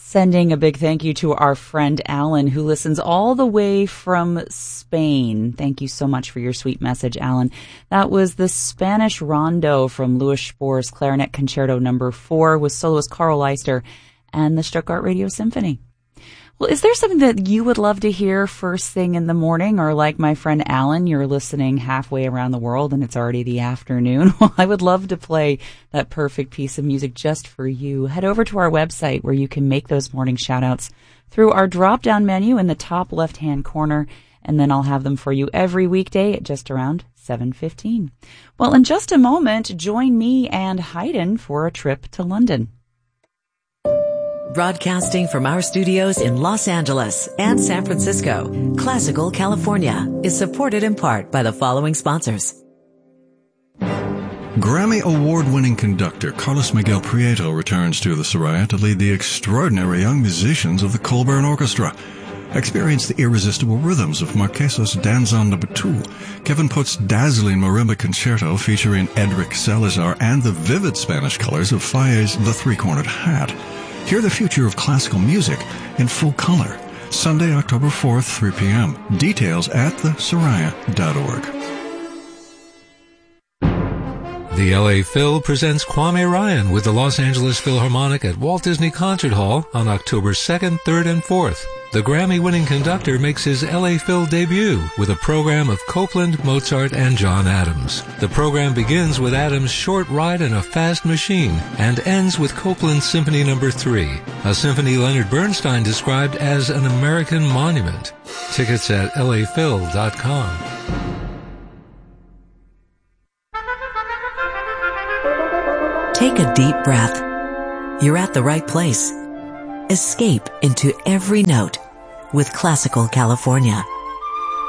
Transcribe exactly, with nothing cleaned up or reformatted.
Sending a big thank you to our friend Alan, who listens all the way from Spain. Thank you so much for your sweet message, Alan. That was the Spanish Rondo from Louis Spohr's Clarinet Concerto number four with soloist Carl Leister and the Stuttgart Radio Symphony. Well, is there something that you would love to hear first thing in the morning, or like my friend Alan, you're listening halfway around the world and it's already the afternoon? Well, I would love to play that perfect piece of music just for you. Head over to our website where you can make those morning shout-outs through our drop-down menu in the top left-hand corner, and then I'll have them for you every weekday at just around seven fifteen. Well, in just a moment, join me and Haydn for a trip to London. Broadcasting from our studios in Los Angeles and San Francisco, Classical California is supported in part by the following sponsors. Grammy Award-winning conductor Carlos Miguel Prieto returns to the Soraya to lead the extraordinary young musicians of the Colburn Orchestra. Experience the irresistible rhythms of Marquesa's Danzón number two, Kevin Putt's dazzling marimba concerto featuring Edric Salazar, and the vivid Spanish colors of Fallé's The Three-Cornered Hat. Hear the future of classical music in full color. Sunday, October fourth, three p.m. Details at the soraya dot org. The L A Phil presents Kwame Ryan with the Los Angeles Philharmonic at Walt Disney Concert Hall on October second, third, and fourth. The Grammy-winning conductor makes his L A Phil debut with a program of Copland, Mozart, and John Adams. The program begins with Adams' Short Ride in a Fast Machine and ends with Copland's Symphony number three, a symphony Leonard Bernstein described as an American monument. Tickets at L A phil dot com. Take a deep breath. You're at the right place. Escape into every note with Classical California.